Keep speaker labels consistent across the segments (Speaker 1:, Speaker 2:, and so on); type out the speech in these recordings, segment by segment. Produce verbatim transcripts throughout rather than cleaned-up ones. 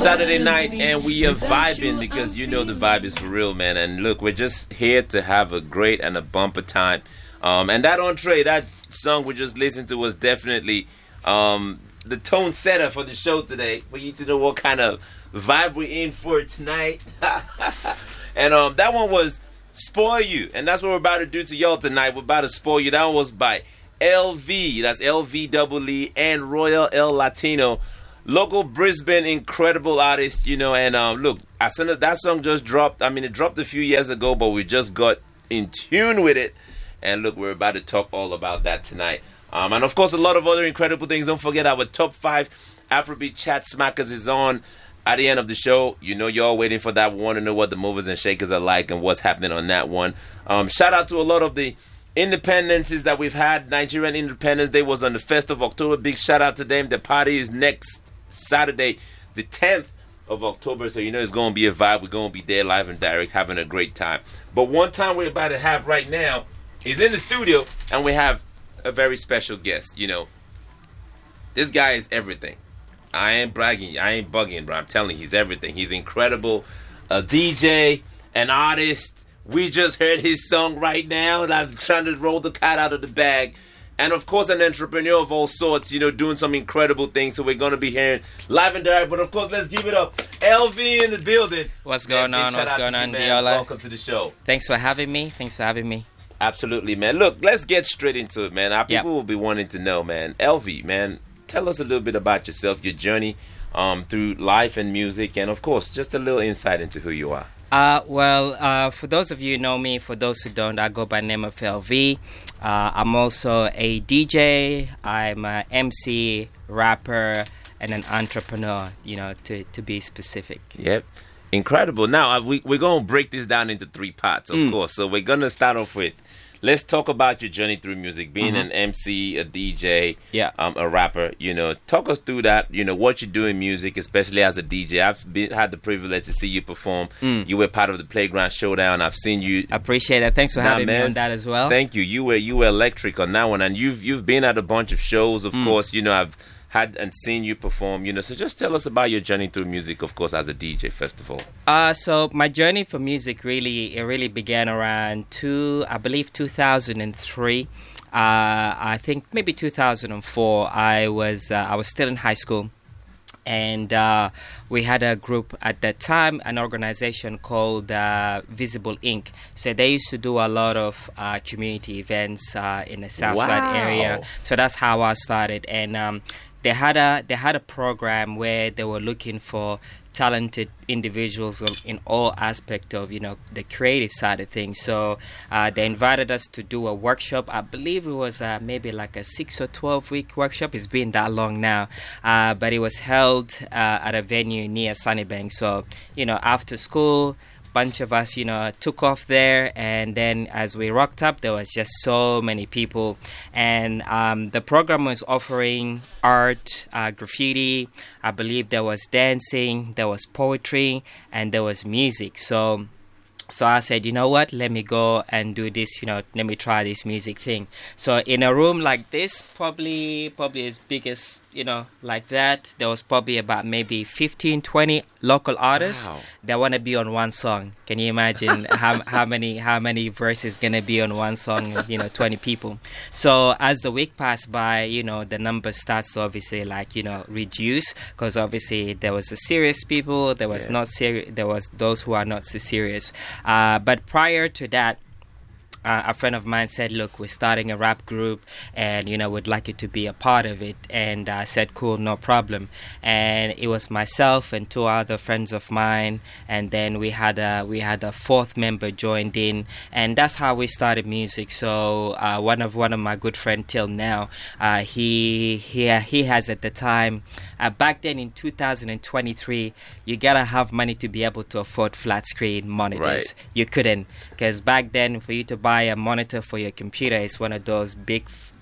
Speaker 1: Saturday night, and we are vibing because you know the vibe is for real, man. And look, we're just here to have a great and a bumper time. Um, and that entree, that song we just listened to was definitely um, the tone setter for the show today. For you to know what kind of vibe we're in for tonight. And um, that one was Spoil You. And that's what we're about to do to y'all tonight. We're about to spoil you. That one was by L V. That's L V E E and Royal El Latino. Local Brisbane incredible artist, you know. And um, look, as soon as that song just dropped, I mean, it dropped a few years ago, but we just got in tune with it. And look, we're about to talk all about that tonight. Um, and of course, a lot of other incredible things. Don't forget our top five Afrobeat Chat Smackers is on at the end of the show. You know, you're all waiting for that. We want to know what the movers and shakers are like and what's happening on that one. Um, shout out to a lot of the independences that we've had. Nigerian Independence Day was on the first of October. Big shout out to them. The party is next Saturday, the tenth of October. So you know it's going to be a vibe. We're going to be there live and direct, having a great time. But one time we're about to have right now is in the studio, and we have a very special guest. You know, this guy is everything. I ain't bragging. I ain't bugging, bro. I'm telling you, he's everything. He's incredible. A D J, an artist. We just heard his song right now, and I was trying to roll the cat out of the bag. And, of course, an entrepreneur of all sorts, you know, doing some incredible things. So we're going to be hearing live and direct. But, of course, let's give it up. L V in the building.
Speaker 2: What's going
Speaker 1: man,
Speaker 2: on? What's going on,
Speaker 1: you,
Speaker 2: Diola?
Speaker 1: Welcome to the show.
Speaker 2: Thanks for having me. Thanks for having me.
Speaker 1: Absolutely, man. Look, let's get straight into it, man. Our people
Speaker 2: Yep.
Speaker 1: will be wanting to know, man. L V, man, tell us a little bit about yourself, your journey um, through life and music, and, of course, just a little insight into who you are.
Speaker 2: Uh, well, uh, for those of you who know me, for those who don't, I go by the name of L V. Uh, I'm also a D J. I'm an M C, rapper, and an entrepreneur, you know, to, to be specific.
Speaker 1: Yep. Incredible. Now, uh, we, we're going to break this down into three parts, of
Speaker 2: Mm.
Speaker 1: course. So we're going to start off with, let's talk about your journey through music, being
Speaker 2: Mhm.
Speaker 1: an M C, a D J,
Speaker 2: Yeah.
Speaker 1: um, a rapper. You know, talk us through that, you know, what you do in music, especially as a D J. I've been, had the privilege to see you perform.
Speaker 2: Mm.
Speaker 1: You were part of the Playground Showdown. I've seen you.
Speaker 2: I appreciate it. Thanks for
Speaker 1: Nah,
Speaker 2: having
Speaker 1: man.
Speaker 2: me on that as well.
Speaker 1: Thank you. You were you were electric on that one, and you've you've been at a bunch of shows, of
Speaker 2: Mm.
Speaker 1: course. You know, I've had and seen you perform. You know, so just tell us about your journey through music, of course, as a D J first of all.
Speaker 2: Uh, so my journey for music really, it really began around two, I believe two thousand three. Uh, I think maybe two thousand four. I was uh, I was still in high school, and uh, we had a group at that time, an organization called uh, Visible Incorporated. So they used to do a lot of uh, community events uh, in the Southside
Speaker 1: Wow.
Speaker 2: area. So that's how I started, and um, they had a they had a program where they were looking for talented individuals in all aspects of, you know, the creative side of things. So uh, they invited us to do a workshop. I believe it was uh, maybe like a six or twelve week workshop. It's been that long now, uh, but it was held uh, at a venue near Sunnybank. So, you know, after school, bunch of us, you know, took off there, and then as we rocked up, there was just so many people, and um, the program was offering art, uh, graffiti. I believe there was dancing, there was poetry, and there was music. So So I said, you know what, let me go and do this, you know, let me try this music thing. So in a room like this, probably probably as big as, you know, like that, there was probably about maybe fifteen, twenty local artists
Speaker 1: Wow.
Speaker 2: that want to be on one song. Can you imagine how how many how many verses going to be on one song, you know, twenty people. So as the week passed by, you know, the number starts to obviously like, you know, reduce, because obviously there was the serious people, there was
Speaker 1: Yeah.
Speaker 2: not serious, there was those who are not so serious. Uh, but prior to that, Uh, a friend of mine said, look, we're starting a rap group and, you know, we'd like you to be a part of it. And I said, cool, no problem. And it was myself and two other friends of mine. And then we had a, we had a fourth member joined in. And that's how we started music. So uh, one of one of my good friends till now, uh, he, he, he has at the time, uh, back then in two thousand twenty-three, you got to have money to be able to afford flat screen monitors.
Speaker 1: Right.
Speaker 2: You couldn't, because back then for you to buy a monitor for your computer is one of those big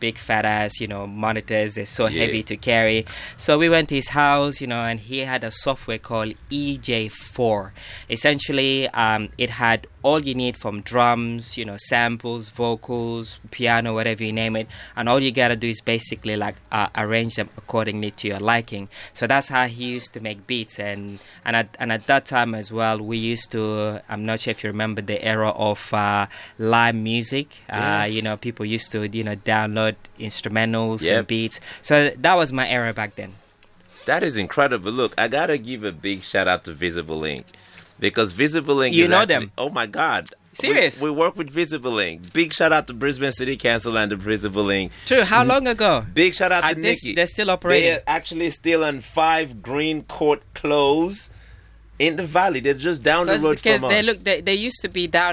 Speaker 2: big fat ass, you know, monitors. They're so
Speaker 1: Yeah.
Speaker 2: heavy to carry. So we went to his house, you know, and he had a software called E J four. Essentially, um, it had all you need from drums, you know, samples, vocals, piano, whatever you name it, and all you gotta do is basically like uh, arrange them accordingly to your liking. So that's how he used to make beats, and and at and at that time as well, we used to. I'm not sure if you remember the era of uh, live music. Uh,
Speaker 1: Yes.
Speaker 2: you know, people used to you know download instrumentals
Speaker 1: Yep.
Speaker 2: and beats. So that was my era back then.
Speaker 1: That is incredible. Look, I gotta give a big shout out to Visible Ink, because Visible Ink
Speaker 2: You
Speaker 1: is
Speaker 2: know
Speaker 1: actually,
Speaker 2: them?
Speaker 1: oh my God.
Speaker 2: Serious?
Speaker 1: We, we work with Visible Ink. Big shout out to Brisbane City Council and the Visible Ink.
Speaker 2: True. How long ago?
Speaker 1: Big shout out
Speaker 2: Are
Speaker 1: to
Speaker 2: they,
Speaker 1: Nikki.
Speaker 2: they're still operating.
Speaker 1: They're actually still on five Green Court Close in the Valley. They're just down the road
Speaker 2: Because
Speaker 1: from
Speaker 2: they
Speaker 1: us.
Speaker 2: look, they, they used to be down